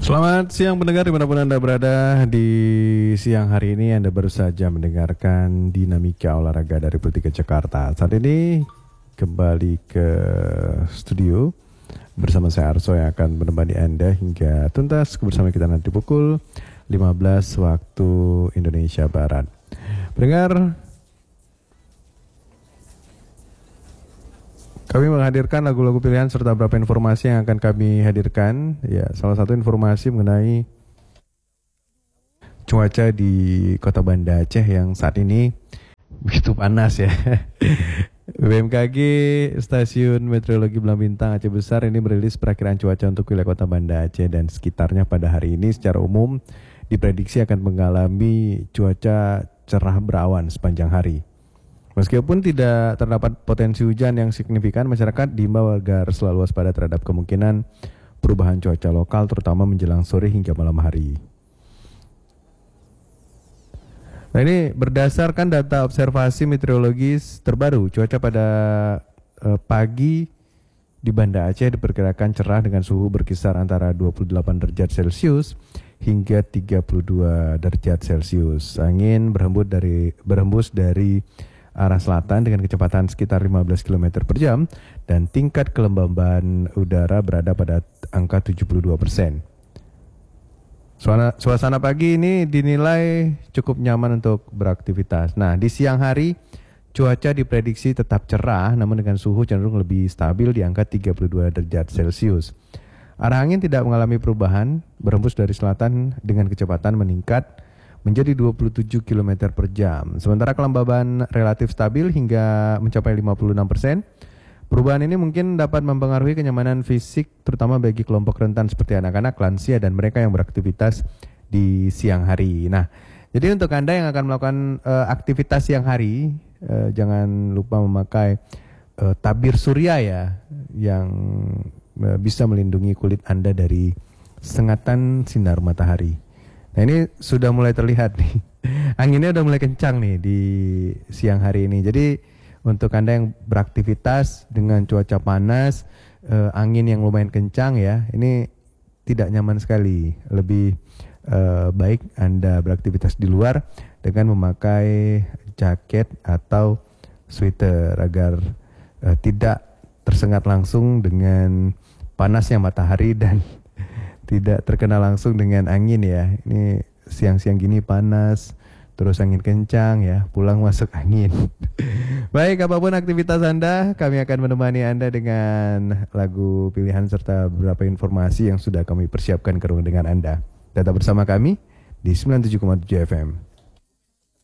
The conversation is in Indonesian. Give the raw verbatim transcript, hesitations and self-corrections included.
Selamat siang pendengar dimanapun Anda berada. Di siang hari ini Anda baru saja mendengarkan Dinamika Olahraga dari Politika Jakarta. Saat ini kembali ke studio bersama saya Arso yang akan menemani Anda hingga tuntas bersama kita nanti pukul lima belas waktu Indonesia Barat. Pendengar, kami menghadirkan lagu-lagu pilihan serta beberapa informasi yang akan kami hadirkan. Ya, salah satu informasi mengenai cuaca di Kota Banda Aceh yang saat ini begitu panas ya. B M K G Stasiun Meteorologi Belang Bintang Aceh Besar ini merilis perakiraan cuaca untuk wilayah Kota Banda Aceh dan sekitarnya pada hari ini secara umum diprediksi akan mengalami cuaca cerah berawan sepanjang hari. Meskipun tidak terdapat potensi hujan yang signifikan, masyarakat diimbau agar selalu waspada terhadap kemungkinan perubahan cuaca lokal terutama menjelang sore hingga malam hari. Nah, ini berdasarkan data observasi meteorologis terbaru, cuaca pada eh, pagi di Banda Aceh diperkirakan cerah dengan suhu berkisar antara dua puluh delapan derajat Celcius hingga tiga puluh dua derajat Celcius. Angin berhembus dari berhembus dari arah selatan dengan kecepatan sekitar lima belas kilometer per jam dan tingkat kelembaban udara berada pada angka tujuh puluh dua persen. Suasana, suasana pagi ini dinilai cukup nyaman untuk beraktivitas. Nah, di siang hari cuaca diprediksi tetap cerah namun dengan suhu cenderung lebih stabil di angka tiga puluh dua derajat Celcius. Arah angin tidak mengalami perubahan, berhembus dari selatan dengan kecepatan meningkat menjadi dua puluh tujuh kilometer per jam. Sementara kelembaban relatif stabil hingga mencapai lima puluh enam persen. Perubahan ini mungkin dapat mempengaruhi kenyamanan fisik terutama bagi kelompok rentan seperti anak-anak, lansia, dan mereka yang beraktivitas di siang hari. Nah, jadi untuk Anda yang akan melakukan uh, aktivitas siang hari, uh, jangan lupa memakai uh, tabir surya ya, yang uh, bisa melindungi kulit Anda dari sengatan sinar matahari. Nah, ini sudah mulai terlihat nih. Anginnya udah mulai kencang nih di siang hari ini. Jadi untuk Anda yang beraktivitas dengan cuaca panas, eh, angin yang lumayan kencang ya, ini tidak nyaman sekali. Lebih eh, baik Anda beraktivitas di luar dengan memakai jaket atau sweater agar eh, tidak tersengat langsung dengan panasnya matahari dan tidak terkena langsung dengan angin ya. Ini siang-siang gini panas, terus angin kencang ya, pulang masuk angin. Baik, apapun aktivitas Anda, kami akan menemani Anda dengan lagu pilihan serta beberapa informasi yang sudah kami persiapkan ke ruang dengar Anda. Tetap bersama kami di sembilan puluh tujuh koma tujuh F M.